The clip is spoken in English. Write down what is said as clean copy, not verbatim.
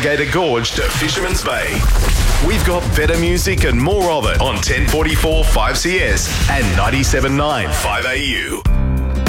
Alligator Gorge to Fisherman's Bay. We've got better music and more of it on 1044 5CS and 97.9 5AU.